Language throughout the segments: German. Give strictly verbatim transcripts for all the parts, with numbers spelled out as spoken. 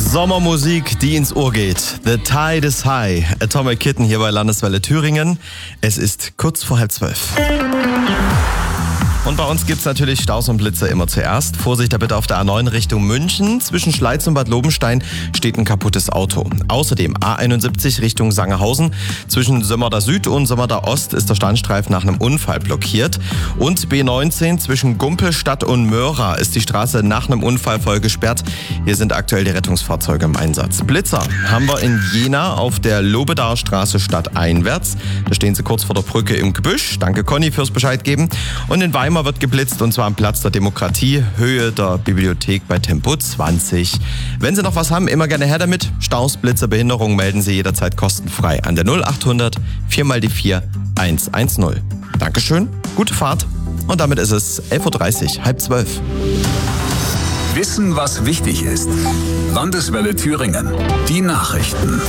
Sommermusik, die ins Ohr geht. The Tide is High. Atomic Kitten hier bei Landeswelle Thüringen. Es ist kurz vor halb zwölf. Und bei uns gibt's natürlich Staus und Blitze immer zuerst. Vorsicht da bitte auf der A neun Richtung München. Zwischen Schleiz und Bad Lobenstein steht ein kaputtes Auto. Außerdem A einundsiebzig Richtung Sangerhausen. Zwischen Sömmerda Süd und Sömmerda Ost ist der Standstreifen nach einem Unfall blockiert. Und B neunzehn zwischen Gumpelstadt und Möhra ist die Straße nach einem Unfall voll gesperrt. Hier sind aktuell die Rettungsfahrzeuge im Einsatz. Blitzer haben wir in Jena auf der Lobedaer Straße stadteinwärts. Da stehen sie kurz vor der Brücke im Gebüsch. Danke Conny fürs Bescheid geben. Und in Weimar wird geblitzt und zwar am Platz der Demokratie, Höhe der Bibliothek bei Tempo zwanzig. Wenn Sie noch was haben, immer gerne her damit. Staus, Blitze, Behinderungen melden Sie jederzeit kostenfrei an der null achthundert vier mal die vier eins eins null. Dankeschön, gute Fahrt und damit ist es elf Uhr dreißig, halb zwölf. Wissen, was wichtig ist. Landeswelle Thüringen. Die Nachrichten.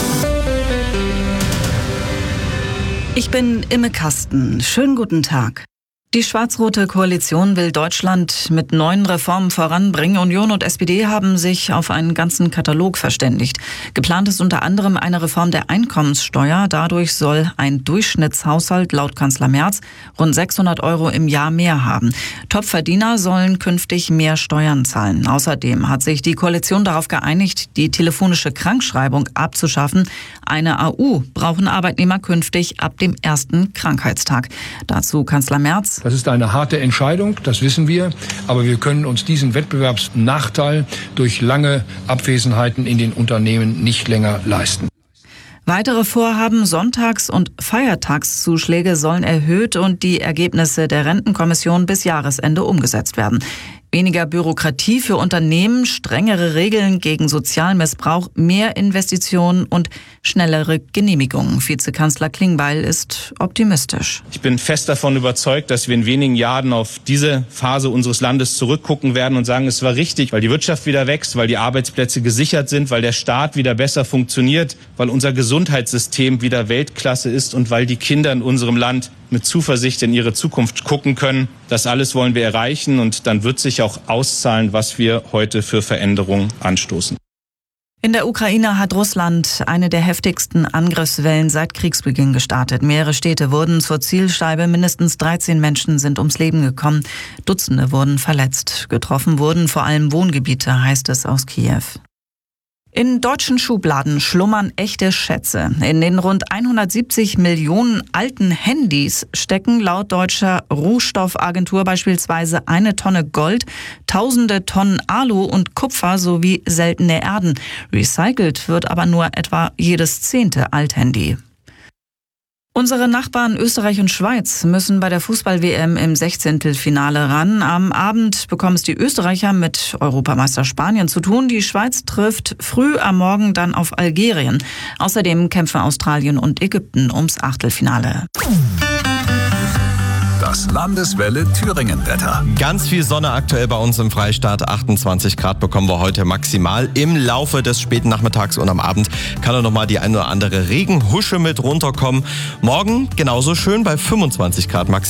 Ich bin Imme Kasten. Schönen guten Tag. Die schwarz-rote Koalition will Deutschland mit neuen Reformen voranbringen. Union und S P D haben sich auf einen ganzen Katalog verständigt. Geplant ist unter anderem eine Reform der Einkommenssteuer. Dadurch soll ein Durchschnittshaushalt laut Kanzler Merz rund sechshundert Euro im Jahr mehr haben. Topverdiener sollen künftig mehr Steuern zahlen. Außerdem hat sich die Koalition darauf geeinigt, die telefonische Krankschreibung abzuschaffen. Eine A U brauchen Arbeitnehmer künftig ab dem ersten Krankheitstag. Dazu Kanzler Merz: Das ist eine harte Entscheidung, das wissen wir, aber wir können uns diesen Wettbewerbsnachteil durch lange Abwesenheiten in den Unternehmen nicht länger leisten. Weitere Vorhaben, Sonntags- und Feiertagszuschläge sollen erhöht und die Ergebnisse der Rentenkommission bis Jahresende umgesetzt werden. Weniger Bürokratie für Unternehmen, strengere Regeln gegen Sozialmissbrauch, mehr Investitionen und schnellere Genehmigungen. Vizekanzler Klingbeil ist optimistisch. Ich bin fest davon überzeugt, dass wir in wenigen Jahren auf diese Phase unseres Landes zurückgucken werden und sagen, es war richtig, weil die Wirtschaft wieder wächst, weil die Arbeitsplätze gesichert sind, weil der Staat wieder besser funktioniert, weil unser Gesundheitssystem wieder Weltklasse ist und weil die Kinder in unserem Land mit Zuversicht in ihre Zukunft gucken können. Das alles wollen wir erreichen und dann wird sich auch auszahlen, was wir heute für Veränderungen anstoßen. In der Ukraine hat Russland eine der heftigsten Angriffswellen seit Kriegsbeginn gestartet. Mehrere Städte wurden zur Zielscheibe. Mindestens dreizehn Menschen sind ums Leben gekommen. Dutzende wurden verletzt. Getroffen wurden vor allem Wohngebiete, heißt es aus Kiew. In deutschen Schubladen schlummern echte Schätze. In den rund hundertsiebzig Millionen alten Handys stecken laut deutscher Rohstoffagentur beispielsweise eine Tonne Gold, tausende Tonnen Alu und Kupfer sowie seltene Erden. Recycelt wird aber nur etwa jedes zehnte Althandy. Unsere Nachbarn Österreich und Schweiz müssen bei der Fußball-W M im Sechzehntelfinale ran. Am Abend bekommen es die Österreicher mit Europameister Spanien zu tun. Die Schweiz trifft früh am Morgen dann auf Algerien. Außerdem kämpfen Australien und Ägypten ums Achtelfinale. Das Landeswelle Thüringen-Wetter. Ganz viel Sonne aktuell bei uns im Freistaat. achtundzwanzig Grad bekommen wir heute maximal. Im Laufe des späten Nachmittags und am Abend kann auch nochmal die eine oder andere Regenhusche mit runterkommen. Morgen genauso schön bei fünfundzwanzig Grad maximal.